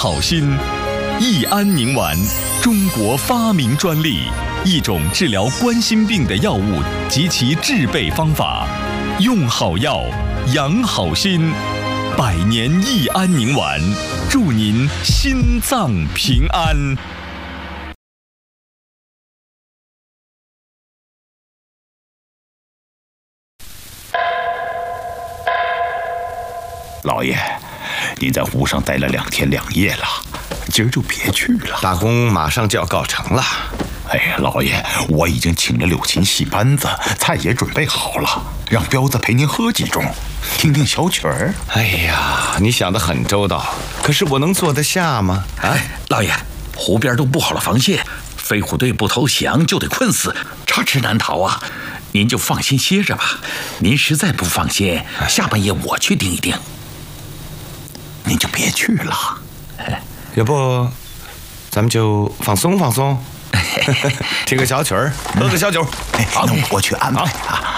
好心。益安宁丸，中国发明专利，一种治疗冠心病的药物及其制备方法。用好药，养好心。百年益安宁丸，祝您心脏平安。 老爷，您在湖上待了2天2夜了，今儿就别去了。 大功马上就要告成了。 哎呀，老爷，我已经请了柳琴戏班子，菜也准备好了，让彪子陪您喝几盅，听听小曲儿。 哎呀，你想得很周到，可是我能坐得下吗？ 哎，老爷，湖边都布好了防线，飞虎队不投降就得困死，插翅难逃啊！您就放心歇着吧。您实在不放心，下半夜我去盯一盯。 您就别去了。 要不，咱们就放松放松，听个小曲儿，喝个小酒。 好，那我去安排啊。